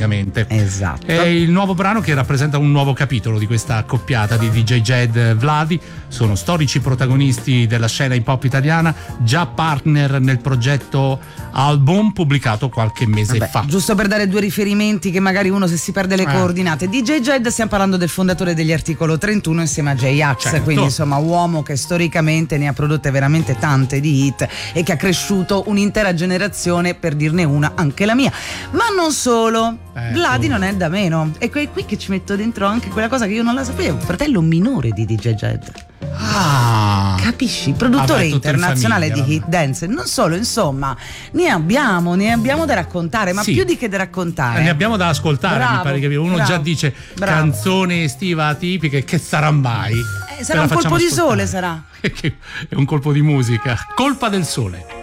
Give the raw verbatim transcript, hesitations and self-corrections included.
praticamente. Esatto. È il nuovo brano che rappresenta un nuovo capitolo di questa accoppiata di D J Jed Vladi. Sono storici protagonisti della scena hip hop italiana, già partner nel progetto Album pubblicato qualche mese Vabbè, fa. giusto per dare due riferimenti che magari uno se si perde le Eh. coordinate. D J Jed, stiamo parlando del fondatore degli Articolo trentuno insieme a J-Ax, Certo. quindi insomma uomo che storicamente ne ha prodotte veramente tante di hit e che ha cresciuto un'intera generazione, per dirne una anche la mia. Ma non solo, Ecco. Vladi non è da meno, e qui qui che ci metto dentro anche quella cosa che io non la sapevo, fratello minore di D J Jed. Ah, Capisci? Produttore Vabbè, tutto in internazionale famiglia, di vabbè. hit dance. Non solo, insomma, ne abbiamo, ne abbiamo da raccontare, ma Sì. più di che da raccontare. ne abbiamo da ascoltare, Bravo, mi pare che uno bravo, già dice bravo. canzone estiva atipica, che sarà mai? Eh, Te sarà la un colpo facciamo di sole, ascoltare. sarà. Che è un colpo di musica. Colpa del sole.